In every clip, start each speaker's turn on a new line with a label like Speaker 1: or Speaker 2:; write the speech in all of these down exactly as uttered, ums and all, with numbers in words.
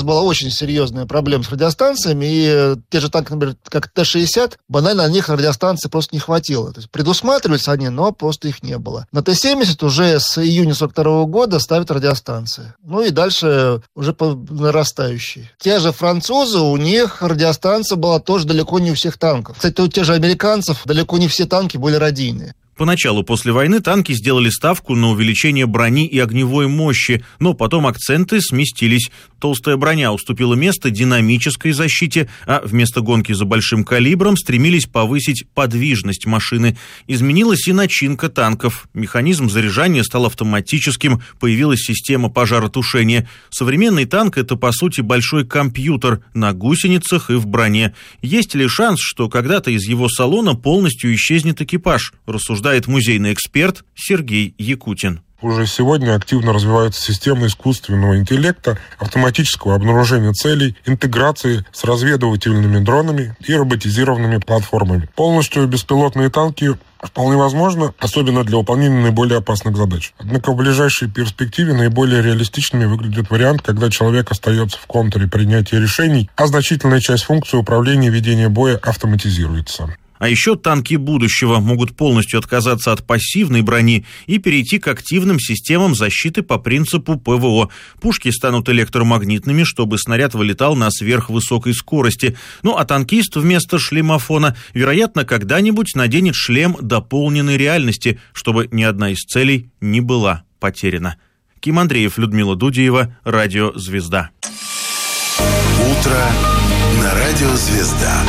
Speaker 1: была очень серьезная проблема с радиостанциями, и те же танки, например, как Т шестьдесят, банально на них радиостанций просто не хватило. То есть предусматривались они, но просто их не было. На Т семьдесят уже с июня сорок второго года ставят радиостанции. Ну и дальше уже по нарастающей. Те же французы, у них радиостанция была тоже далеко не у всех танков. Кстати, у тех же американцев далеко не все танки были радийные.
Speaker 2: Поначалу после войны танки сделали ставку на увеличение брони и огневой мощи, но потом акценты сместились. Толстая броня уступила место динамической защите, а вместо гонки за большим калибром стремились повысить подвижность машины. Изменилась и начинка танков. Механизм заряжания стал автоматическим, появилась система пожаротушения. Современный танк – это, по сути, большой компьютер на гусеницах и в броне. Есть ли шанс, что когда-то из его салона полностью исчезнет экипаж, рассуждает музейный эксперт Сергей Якутин.
Speaker 3: Уже сегодня активно развиваются системы искусственного интеллекта, автоматического обнаружения целей, интеграции с разведывательными дронами и роботизированными платформами. Полностью беспилотные танки вполне возможно, особенно для выполнения наиболее опасных задач. Однако в ближайшей перспективе наиболее реалистичными выглядит вариант, когда человек остается в контуре принятия решений, а значительная часть функций управления и ведения боя автоматизируется.
Speaker 2: А еще танки будущего могут полностью отказаться от пассивной брони и перейти к активным системам защиты по принципу П В О. Пушки станут электромагнитными, чтобы снаряд вылетал на сверхвысокой скорости. Ну а танкист вместо шлемофона, вероятно, когда-нибудь наденет шлем дополненной реальности, чтобы ни одна из целей не была потеряна. Ким Андреев, Людмила Дудеева, Радио «Звезда».
Speaker 4: Утро на Радио «Звезда».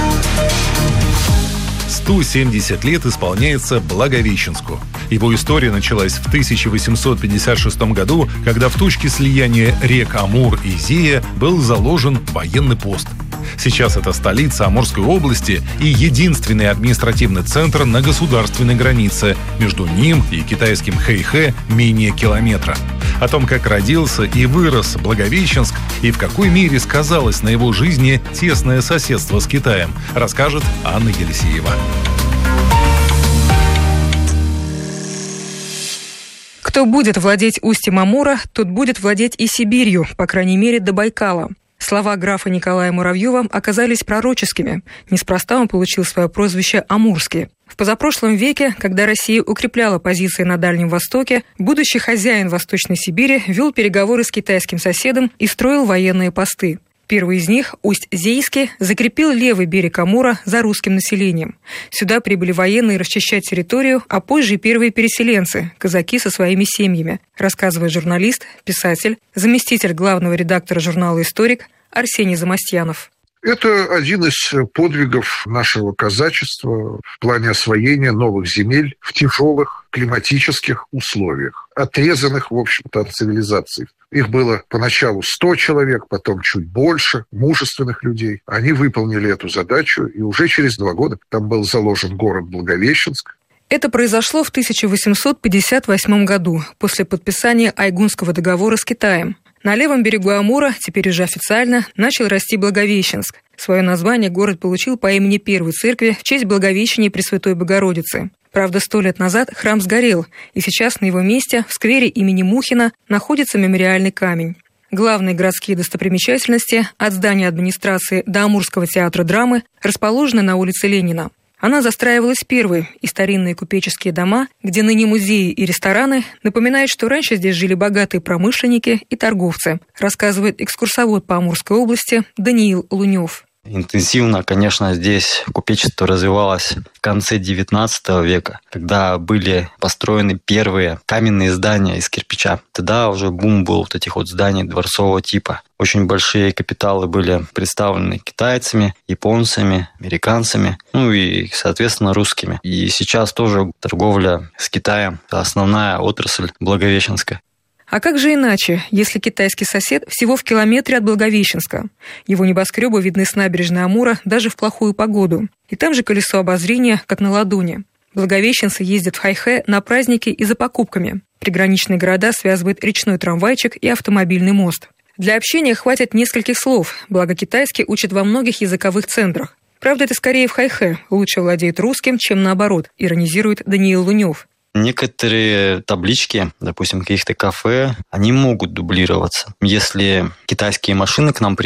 Speaker 5: сто семьдесят лет исполняется Благовещенску. Его история началась в тысяча восемьсот пятьдесят шестом году, когда в точке слияния рек Амур и Зея был заложен военный пост. Сейчас это столица Амурской области и единственный административный центр на государственной границе. Между ним и китайским Хэйхэ менее километра. О том, как родился и вырос Благовещенск и в какой мере сказалось на его жизни тесное соседство с Китаем, расскажет Анна Елисеева.
Speaker 6: Кто будет владеть устьем Амура, тот будет владеть и Сибирью, по крайней мере, до Байкала. Слова графа Николая Муравьева оказались пророческими. Неспроста он получил свое прозвище «Амурский». В позапрошлом веке, когда Россия укрепляла позиции на Дальнем Востоке, будущий хозяин Восточной Сибири вел переговоры с китайским соседом и строил военные посты. Первый из них, Усть-Зейский, закрепил левый берег Амура за русским населением. Сюда прибыли военные расчищать территорию, а позже и первые переселенцы, казаки со своими семьями, рассказывает журналист, писатель, заместитель главного редактора журнала «Историк» Арсений Замостьянов.
Speaker 7: Это один из подвигов нашего казачества в плане освоения новых земель в тяжелых климатических условиях, отрезанных, в общем-то, от цивилизации. Их было поначалу сто человек, потом чуть больше, мужественных людей. Они выполнили эту задачу, и уже через два года там был заложен город Благовещенск.
Speaker 6: Это произошло в тысяча восемьсот пятьдесят восьмом году, после подписания Айгунского договора с Китаем. На левом берегу Амура, теперь уже официально, начал расти Благовещенск. Свое название город получил по имени первой церкви в честь Благовещения Пресвятой Богородицы. Правда, сто лет назад храм сгорел, и сейчас на его месте, в сквере имени Мухина, находится мемориальный камень. Главные городские достопримечательности от здания администрации до Амурского театра драмы расположены на улице Ленина. Она застраивалась первой, и старинные купеческие дома, где ныне музеи и рестораны, напоминают, что раньше здесь жили богатые промышленники и торговцы, рассказывает экскурсовод по Амурской области Даниил Лунев.
Speaker 8: Интенсивно, конечно, здесь купечество развивалось в конце девятнадцатого века, когда были построены первые каменные здания из кирпича. Тогда уже бум был вот этих вот зданий дворцового типа. Очень большие капиталы были представлены китайцами, японцами, американцами, ну и, соответственно, русскими. И сейчас тоже торговля с Китаем – основная отрасль Благовещенска.
Speaker 6: А как же иначе, если китайский сосед всего в километре от Благовещенска? Его небоскребы видны с набережной Амура даже в плохую погоду. И там же колесо обозрения, как на ладони. Благовещенцы ездят в Хэйхэ на праздники и за покупками. Приграничные города связывает речной трамвайчик и автомобильный мост. Для общения хватит нескольких слов, благо китайский учат во многих языковых центрах. Правда, это скорее в Хэйхэ, лучше владеет русским, чем наоборот, иронизирует Даниил Лунев.
Speaker 8: Некоторые таблички, допустим, каких-то кафе, они могут дублироваться. Если китайские машины к нам приезжают,